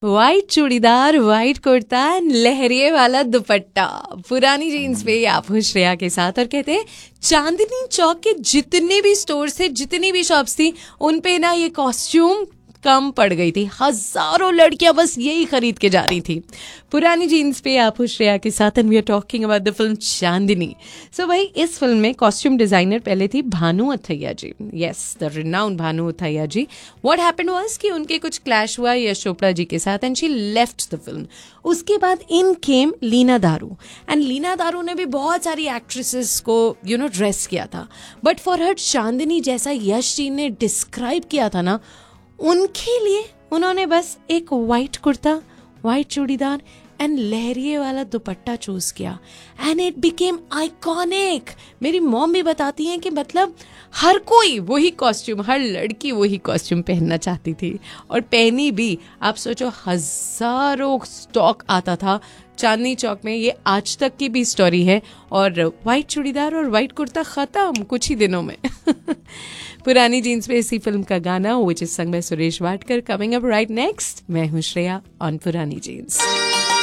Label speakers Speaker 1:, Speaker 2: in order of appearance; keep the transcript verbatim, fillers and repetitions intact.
Speaker 1: White churidar, white kurta, लहरिये वाला दुपट्टा, पुरानी jeans पे आप हो श्रेया के साथ। और कहते हैं चांदनी चौक के जितने भी स्टोर थे, जितनी भी शॉप्स थी, उन पे ना ये कॉस्ट्यूम कम पड़ गई थी। हजारों लड़कियां बस यही खरीद के जा रही थी। पुरानी जीन्स पे आप हो श्रेया के साथ and we are talking about the film चांदनी। सो भाई इस फिल्म में कॉस्ट्यूम डिजाइनर पहले थी भानु अथैया जी। Yes, the renowned Bhanu Athaiya ji. What happened was कि उनके कुछ क्लैश हुआ यश चोपड़ा जी के साथ and she left the film. उसके बाद इन केम लीना दारू एंड लीना दारू ने भी बहुत सारी एक्ट्रेसेस को यू नो ड्रेस किया था, बट फॉर हर चांदनी जैसा यश जी ने डिस्क्राइब किया था ना, उनके लिए उन्होंने बस एक white kurta, white churidar and लहरिये वाला दुपट्टा चूज किया एंड इट बिकेम आइकॉनिक। मेरी मॉम भी बताती हैं कि मतलब हर कोई वही कॉस्ट्यूम, हर लड़की वही कॉस्ट्यूम पहनना चाहती थी और पहनी भी। आप सोचो हजारों स्टॉक आता था चांदनी चौक में, ये आज तक की भी स्टोरी है। और वाइट चूड़ीदार और वाइट कुर्ता खत्म कुछ ही दिनों में। पुरानी जीन्स पे इसी फिल्म का गाना which is sung by Suresh Wadkar, coming up right next. मैं हूँ श्रेया ऑन पुरानी जीन्स।